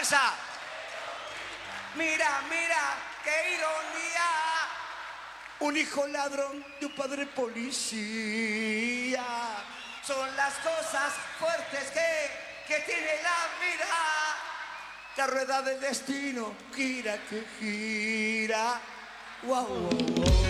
fuerza. Mira, mira, qué ironía. Un hijo ladrón de un padre policía. Son las cosas fuertes que tiene la vida. La rueda del destino gira que gira. Wow, wow, wow.